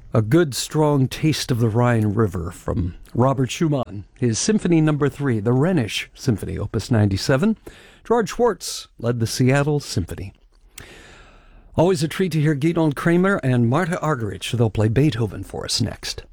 A good, strong taste of the Rhine River from Robert Schumann, his Symphony No. 3, the Rhenish Symphony, Opus 97. George Schwartz led the Seattle Symphony. Always a treat to hear Gidon Kramer and Marta Argerich. They'll play Beethoven for us next.